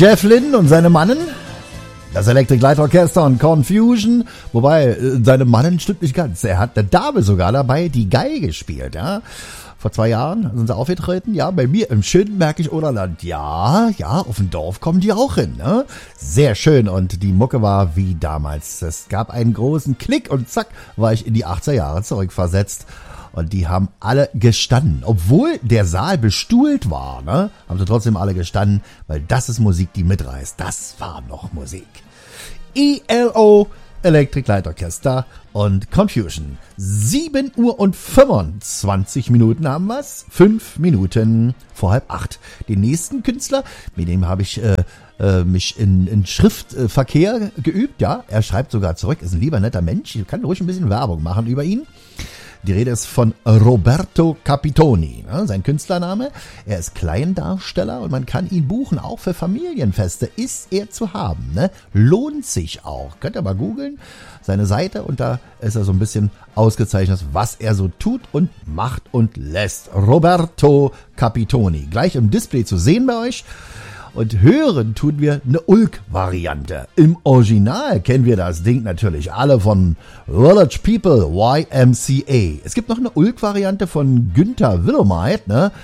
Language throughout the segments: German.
Jeff Lynne und seine Mannen. Das Electric Light Orchester und Confusion. Wobei, seine Mannen stimmt nicht ganz. Er hat eine Dame sogar dabei, die Geige gespielt, ja. Vor 2 Jahren sind sie aufgetreten, ja, bei mir im schönen Märkisch-Oderland. Ja, auf dem Dorf kommen die auch hin, ne? Sehr schön und die Mucke war wie damals. Es gab einen großen Klick und zack, war ich in die 80er Jahre zurückversetzt. Und die haben alle gestanden. Obwohl der Saal bestuhlt war, ne, haben sie trotzdem alle gestanden, weil das ist Musik, die mitreißt. Das war noch Musik. ELO, Electric Light Orchester und Confusion. 7 Uhr und 25 Minuten haben wir's. 5 Minuten vor 7:30. Den nächsten Künstler, mit dem habe ich mich in Schriftverkehr geübt. Ja, er schreibt sogar zurück, ist ein lieber netter Mensch. Ich kann ruhig ein bisschen Werbung machen über ihn. Die Rede ist von Roberto Capitoni, ne, sein Künstlername. Er ist Kleindarsteller und man kann ihn buchen, auch für Familienfeste ist er zu haben. Ne? Lohnt sich auch. Könnt ihr mal googeln, seine Seite, und da ist er so ein bisschen ausgezeichnet, was er so tut und macht und lässt. Roberto Capitoni, gleich im Display zu sehen bei euch. Und hören tun wir eine Ulk-Variante. Im Original kennen wir das Ding natürlich alle von Village People, YMCA. Es gibt noch eine Ulk-Variante von Günther Willemeit, ne?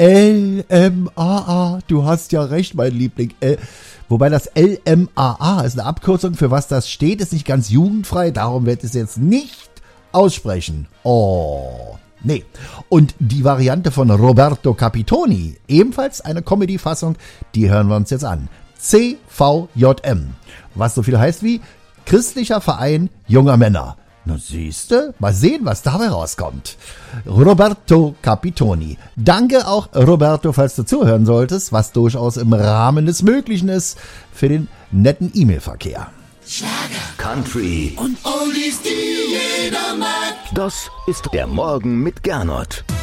LMAA, du hast ja recht, mein Liebling. Wobei das LMAA ist eine Abkürzung, für was das steht, ist nicht ganz jugendfrei, darum werde ich es jetzt nicht aussprechen. Oh, nee. Und die Variante von Roberto Capitoni, ebenfalls eine Comedy-Fassung, die hören wir uns jetzt an. CVJM, was so viel heißt wie Christlicher Verein junger Männer. Na siehste, mal sehen, was dabei rauskommt. Roberto Capitoni. Danke auch, Roberto, falls du zuhören solltest, was durchaus im Rahmen des Möglichen ist, für den netten E-Mail-Verkehr. Schlager, Country und Oldies, die jeder mag. Das ist der Morgen mit Gernot.